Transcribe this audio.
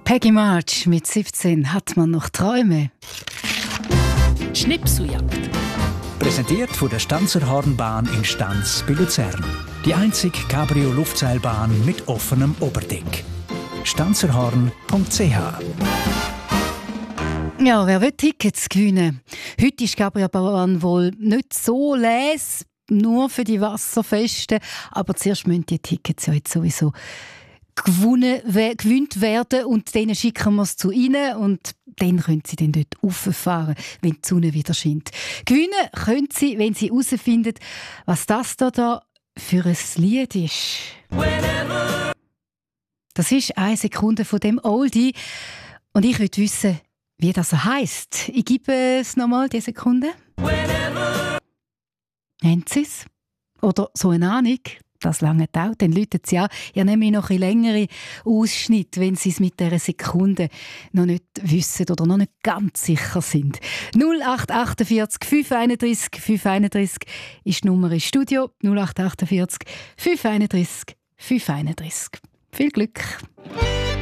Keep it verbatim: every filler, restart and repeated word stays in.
Peggy March mit siebzehn hat man noch Träume. Schnipseljagd. Präsentiert von der Stanzer Hornbahn in Stanz bei Luzern. Die einzige Cabrio-Luftseilbahn mit offenem Oberdeck. stanzerhorn punkt c h. Ja, wer will Tickets gewinnen? Heute ist Cabrio-Bahn wohl nicht so les, nur für die Wasserfeste. Aber zuerst müssen die Tickets ja jetzt sowieso gewonnen, gewinnt werden und denen schicken wir es zu ihnen und dann können sie dann dort rauffahren, wenn die Sonne wieder scheint. Gewinnen können sie, wenn sie herausfinden, was das da, da für ein Lied ist. Das ist eine Sekunde von dem Oldie und ich will wissen, wie das heisst. Ich gebe es nochmal, die Sekunde. Haben Sie es? Oder so eine Ahnung? Das lange auch, dann läuten sie an. Ja, nämlich noch ein längere Ausschnitt, wenn sie es mit dieser Sekunde noch nicht wissen oder noch nicht ganz sicher sind. null acht achtundvierzig fünf einunddreißig fünf einunddreißig ist die Nummer im Studio. null acht achtundvierzig fünf einunddreißig fünf einunddreißig. Viel Glück!